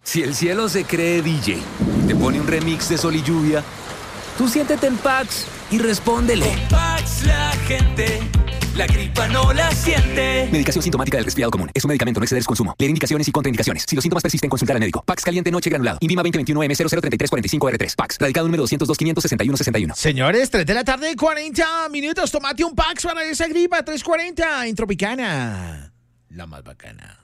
Si el cielo se cree DJ y te pone un remix de Sol y Lluvia, tú siéntete en Pax y respóndele. Con Pax la gente, la gripa no la siente. Medicación sintomática del resfriado común. Es un medicamento, no exceder su consumo. Leer indicaciones y contraindicaciones. Si los síntomas persisten, consultar al médico. Pax caliente noche granulado. Invima 2021M003345R3. Pax. Radicado número 202-561-61. Señores, 3 de la tarde, 40 minutos. Tómate un Pax para esa gripa. 3:40 en Tropicana. La más bacana.